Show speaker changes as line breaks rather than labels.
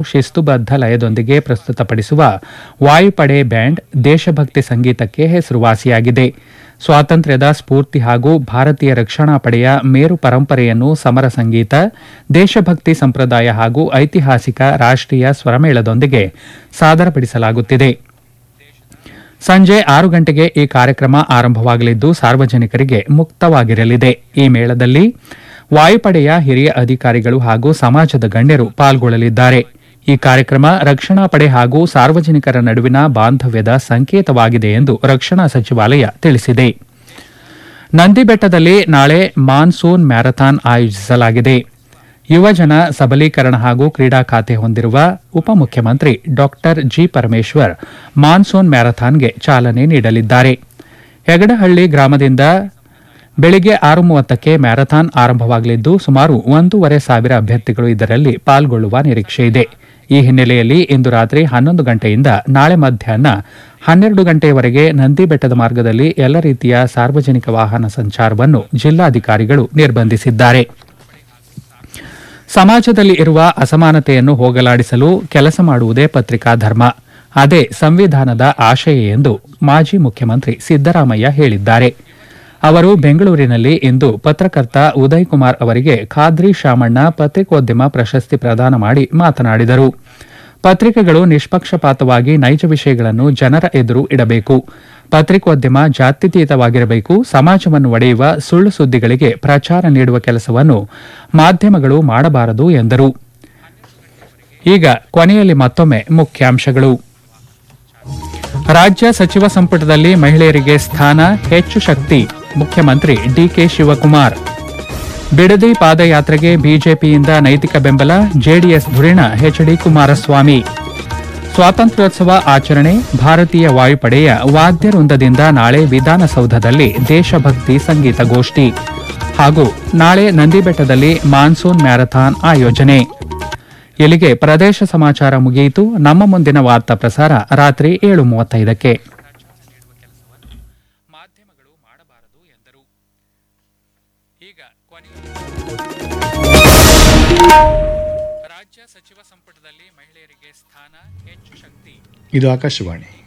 ಶಿಸ್ತುಬದ್ಧ ಲಯದೊಂದಿಗೆ ಪ್ರಸ್ತುತಪಡಿಸುವ ವಾಯುಪಡೆ ಬ್ಯಾಂಡ್ ದೇಶಭಕ್ತಿ ಸಂಗೀತಕ್ಕೆ ಹೆಸರುವಾಸಿಯಾಗಿದೆ. ಸ್ವಾತಂತ್ರ್ಯದ ಸ್ಫೂರ್ತಿ ಹಾಗೂ ಭಾರತೀಯ ರಕ್ಷಣಾ ಪಡೆಯ ಮೇರು ಪರಂಪರೆಯನ್ನು ಸಮರ ಸಂಗೀತ, ದೇಶಭಕ್ತಿ ಸಂಪ್ರದಾಯ ಹಾಗೂ ಐತಿಹಾಸಿಕ ರಾಷ್ಟ್ರೀಯ ಸ್ವರಮೇಳದೊಂದಿಗೆ ಸಾದರಪಡಿಸಲಾಗುತ್ತಿದೆ. ಸಂಜೆ 6 ಗಂಟೆಗೆ ಈ ಕಾರ್ಯಕ್ರಮ ಆರಂಭವಾಗಲಿದ್ದು ಸಾರ್ವಜನಿಕರಿಗೆ ಮುಕ್ತವಾಗಿರಲಿದೆ. ಈ ಮೇಳದಲ್ಲಿ ವಾಯುಪಡೆಯ ಹಿರಿಯ ಅಧಿಕಾರಿಗಳು ಹಾಗೂ ಸಮಾಜದ ಗಣ್ಯರು ಪಾಲ್ಗೊಳ್ಳಲಿದ್ದಾರೆ. ಈ ಕಾರ್ಯಕ್ರಮ ರಕ್ಷಣಾ ಪಡೆ ಹಾಗೂ ಸಾರ್ವಜನಿಕರ ನಡುವಿನ ಬಾಂಧವ್ಯದ ಸಂಕೇತವಾಗಿದೆ ಎಂದು ರಕ್ಷಣಾ ಸಚಿವಾಲಯ ತಿಳಿಸಿದೆ. ನಂದಿಬೆಟ್ಟದಲ್ಲಿ ನಾಳೆ ಮಾನ್ಸೂನ್ ಮ್ಯಾರಥಾನ್ ಆಯೋಜಿಸಲಾಗಿದೆ. ಯುವಜನ ಸಬಲೀಕರಣ ಹಾಗೂ ಕ್ರೀಡಾ ಖಾತೆ ಹೊಂದಿರುವ ಉಪಮುಖ್ಯಮಂತ್ರಿ ಡಾ ಜಿ. ಪರಮೇಶ್ವರ್ ಮಾನ್ಸೂನ್ ಮ್ಯಾರಥಾನ್ಗೆ ಚಾಲನೆ ನೀಡಲಿದ್ದಾರೆ. ಹೆಗಡಹಳ್ಳಿ ಗ್ರಾಮದಿಂದ ಬೆಳಿಗ್ಗೆ 6:30ಕ್ಕೆ ಮ್ಯಾರಥಾನ್ ಆರಂಭವಾಗಲಿದ್ದು ಸುಮಾರು 1,500 ಅಭ್ಯರ್ಥಿಗಳು ಇದರಲ್ಲಿ ಪಾಲ್ಗೊಳ್ಳುವ ನಿರೀಕ್ಷೆಯಿದೆ. ಈ ಹಿನ್ನೆಲೆಯಲ್ಲಿ ಇಂದು ರಾತ್ರಿ 11 ಗಂಟೆಯಿಂದ ನಾಳೆ ಮಧ್ಯಾಹ್ನ 12 ಗಂಟೆಯವರೆಗೆ ನಂದಿಬೆಟ್ಟದ ಮಾರ್ಗದಲ್ಲಿ ಎಲ್ಲ ರೀತಿಯ ಸಾರ್ವಜನಿಕ ವಾಹನ ಸಂಚಾರವನ್ನು ಜಿಲ್ಲಾಧಿಕಾರಿಗಳು ನಿರ್ಬಂಧಿಸಿದ್ದಾರೆ. ಸಮಾಜದಲ್ಲಿ ಇರುವ ಅಸಮಾನತೆಯನ್ನು ಹೋಗಲಾಡಿಸಲು ಕೆಲಸ ಮಾಡುವುದೇ ಪತ್ರಿಕಾ ಧರ್ಮ, ಅದೇ ಸಂವಿಧಾನದ ಆಶಯ ಎಂದು ಮಾಜಿ ಮುಖ್ಯಮಂತ್ರಿ ಸಿದ್ದರಾಮಯ್ಯ ಹೇಳಿದ್ದಾರೆ. ಅವರು ಬೆಂಗಳೂರಿನಲ್ಲಿ ಇಂದು ಪತ್ರಕರ್ತ ಉದಯ್ ಕುಮಾರ್ ಅವರಿಗೆ ಖಾದ್ರಿ ಶಾಮಣ್ಣ ಪತ್ರಿಕೋದ್ಯಮ ಪ್ರಶಸ್ತಿ ಪ್ರದಾನ ಮಾಡಿ ಮಾತನಾಡಿದರು. ಪತ್ರಿಕೆಗಳು ನಿಷ್ಪಕ್ಷಪಾತವಾಗಿ ನೈಜ ವಿಷಯಗಳನ್ನು ಜನರ ಎದುರು ಇಡಬೇಕು. ಪತ್ರಿಕೋದ್ಯಮ ಜಾತ್ಯತೀತವಾಗಿರಬೇಕು. ಸಮಾಜವನ್ನು ಒಡೆಯುವ ಸುಳ್ಳು ಸುದ್ದಿಗಳಿಗೆ ಪ್ರಚಾರ ನೀಡುವ ಕೆಲಸವನ್ನು ಮಾಧ್ಯಮಗಳು ಮಾಡಬಾರದು ಎಂದರು. ಈಗ ಕೊನೆಯಲ್ಲಿ ಮತ್ತೊಮ್ಮೆ ಮುಖ್ಯಾಂಶಗಳು. ರಾಜ್ಯ ಸಚಿವ ಸಂಪುಟದಲ್ಲಿ ಮಹಿಳೆಯರಿಗೆ ಸ್ಥಾನ, ಹೆಚ್ಚು ಶಕ್ತಿ, ಮುಖ್ಯಮಂತ್ರಿ ಡಿಕೆ ಶಿವಕುಮಾರ್. ಬಿಡದಿ ಪಾದಯಾತ್ರೆಗೆ ಬಿಜೆಪಿಯಿಂದ ನೈತಿಕ ಬೆಂಬಲ, ಜೆಡಿಎಸ್ ಧುರೀಣ ಎಚ್ಡಿ ಕುಮಾರಸ್ವಾಮಿ. ಸ್ವಾತಂತ್ರ್ಯೋತ್ಸವ ಆಚರಣೆ, ಭಾರತೀಯ ವಾಯುಪಡೆಯ ವಾದ್ಯವೃಂದದಿಂದ ನಾಳೆ ವಿಧಾನಸೌಧದಲ್ಲಿ ದೇಶಭಕ್ತಿ ಸಂಗೀತ ಗೋಷ್ಠಿ ಹಾಗೂ ನಾಳೆ ನಂದಿಬೆಟ್ಟದಲ್ಲಿ ಮಾನ್ಸೂನ್ ಮ್ಯಾರಥಾನ್ ಆಯೋಜನೆ. ಇಲ್ಲಿಗೆ ಪ್ರದೇಶ ಸಮಾಚಾರ ಮುಗಿಯಿತು. ನಮ್ಮ ಮುಂದಿನ ವಾರ್ತಾ ಪ್ರಸಾರ ರಾತ್ರಿ 7:35ಕ್ಕೆ. ಮಾಧ್ಯಮಗಳು ಮಾಡಬಾರದು ಎಂದರು. ಈಗ ರಾಜ್ಯ ಸಚಿವ ಸಂಪುಟದಲ್ಲಿ ಮಹಿಳೆಯರಿಗೆ ಸ್ಥಾನ, ಹೆಚ್ಚು ಶಕ್ತಿ.
ಇದು ಆಕಾಶವಾಣಿ.